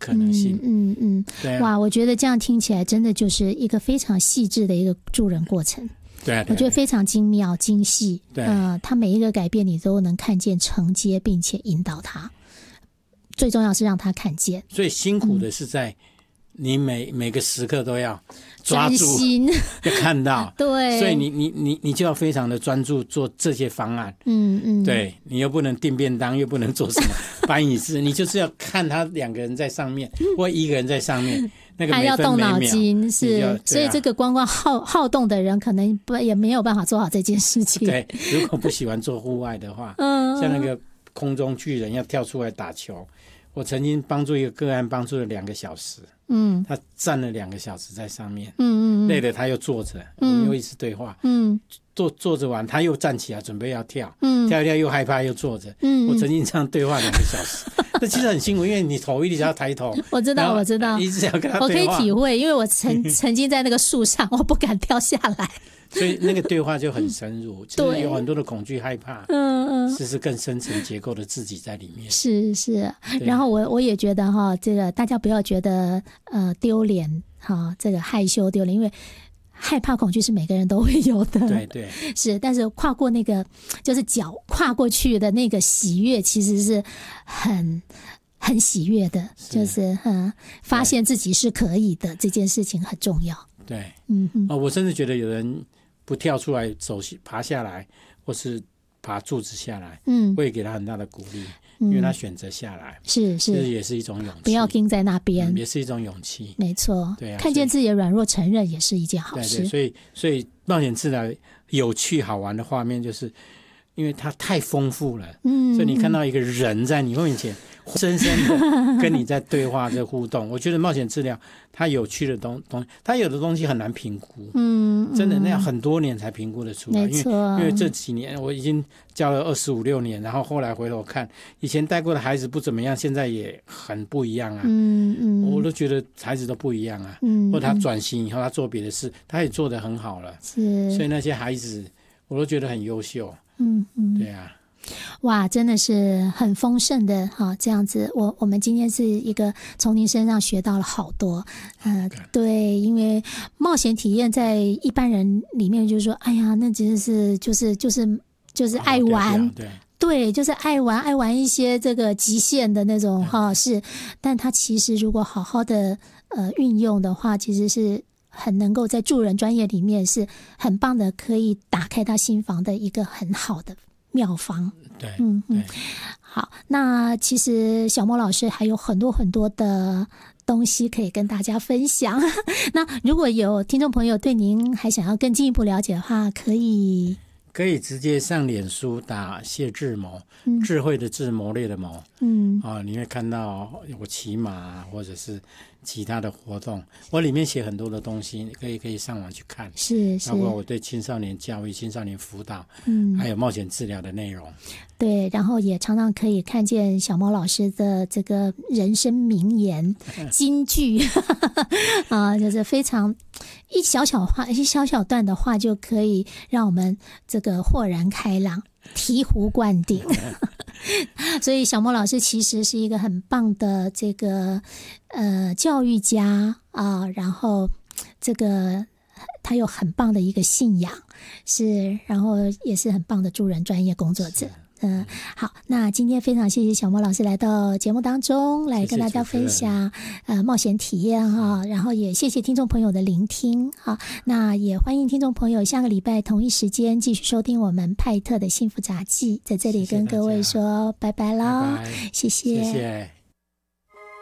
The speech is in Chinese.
可能性。对啊， 哇，我觉得这样听起来真的就是一个非常细致的一个助人过程。 对啊， 我觉得非常精妙精细。 对， 他每一个改变你都能看见承接，并且引导他。最重要是让他看见。 所以辛苦的是在你每个时刻都要抓住，要看到。 对， 所以你就要非常的专注做这些方案。对，你又不能订便当，又不能做什么搬椅子，你就是要看他2个人在上面，或1个人在上面。那个还要动脑筋，所以这个光好动的人可能也没有办法做好这件事情。 对，如果不喜欢做户外的话，像那个空中巨人要跳出来打球，我曾经帮助一个个案，帮助了2个小时。他站了2个小时在上面，累了他又坐着，我们又一直对话。坐着完他又站起来准备要跳，跳一跳又害怕又坐着。我曾经这样对话2个小时。这其实很辛苦，因为你头一直要抬头。 我知道， 一直要跟他对话。 我可以体会，因为我曾经在那个树上，我不敢跳下来。 所以那个对话就很深入，就是有很多的恐惧、害怕，这是更深层结构的自己在里面。 是，然后我也觉得哈，这个大家不要觉得丢脸哈，这个害羞丢脸，因为害怕恐惧是每个人都会有的。 对， 是，但是跨过那个就是脚跨过去的那个喜悦，其实是很喜悦的，就是发现自己是可以的，这件事情很重要。 对，我甚至觉得有人不跳出来爬下来，或是爬柱子下来，会给他很大的鼓励，因为他选择下来， 是， 这也是一种勇气， 不要盯在那边， 也是一种勇气。 没错， 对啊， 看见自己的软弱，承认也是一件好事。 对，所以冒险治疗有趣好玩的画面，就是因为它太丰富了，所以你看到一个人在你面前深深的跟你在对话在互动。我觉得冒险治疗它有趣的东西，它有的东西很难评估，真的那样很多年才评估得出来。因为这几年我已经教了25、26年，然后后来回头看，以前带过的孩子不怎么样，现在也很不一样啊。我都觉得孩子都不一样啊。或者他转型以后，他做别的事，他也做得很好了。 是， 所以那些孩子我都觉得很优秀。对啊。 哇，真的是很丰盛的哈，这样子，我们今天是一个从您身上学到了好多，对，因为冒险体验在一般人里面就是说，哎呀，那其实是就是爱玩，对，就是爱玩一些这个极限的那种哈，是，但他其实如果好好的运用的话，其实是很能够在助人专业里面是很棒的，可以打开他心房的一个很好的妙方。 对， 好，那其实小莫老师还有很多很多的东西可以跟大家分享。那如果有听众朋友对您还想要更进一步了解的话，可以直接上脸书打谢志谋，智慧的智，谋略的谋，你会看到有骑马或者是其他的活动，我里面写很多的东西，你可以上网去看， 是， 包括我对青少年教育、青少年辅导，还有冒险治疗的内容。 对，然后也常常可以看见小毛老师的这个人生名言、金句就是非常一小小段的话，就可以让我们这个豁然开朗、醍醐灌顶。所以小莫老师其实是一个很棒的这个教育家啊，然后这个他有很棒的一个信仰，是，然后也是很棒的助人专业工作者。好，那今天非常谢谢小莫老师来到节目当中来跟大家分享冒险体验哈，然后也谢谢听众朋友的聆听哈，那也欢迎听众朋友下个礼拜同一时间继续收听我们派特的幸福杂技，在这里跟各位说拜拜咯，谢谢。